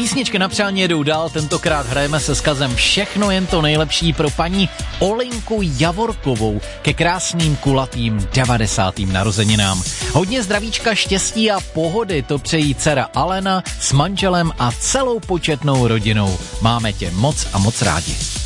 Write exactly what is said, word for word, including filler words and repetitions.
Písničky na přání jedou dál, tentokrát hrajeme se skazem Všechno jen to nejlepší pro paní Olinku Javorkovou ke krásným kulatým devadesátým narozeninám. Hodně zdravíčka, štěstí a pohody to přejí dcera Alena s manželem a celou početnou rodinou. Máme tě moc a moc rádi.